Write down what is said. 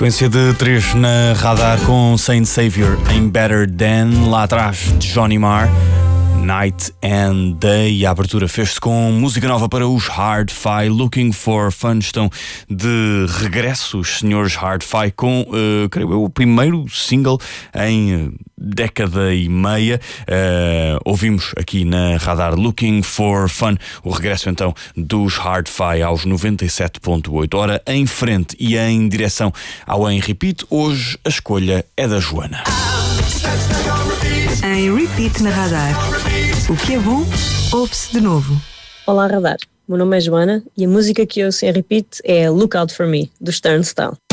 Sequência de 3 na Radar com Saint Savior em Better Than, lá atrás Johnny Marr, Night and Day. E a abertura fez-se com música nova para os Hard-Fi, Looking for Fun. Estão de regresso os senhores Hard-Fi com, creio eu, o primeiro single em década e meia. Ouvimos aqui na Radar Looking for Fun, o regresso então dos Hard-Fi aos 97.8. Ora, em frente e em direção ao Em Repeat, hoje a escolha é da Joana. Em Repeat na Radar. O que é bom, ouve-se de novo. Olá, Radar. Meu nome é Joana e a música que ouço em Repeat é Look Out For Me, dos Turnstile.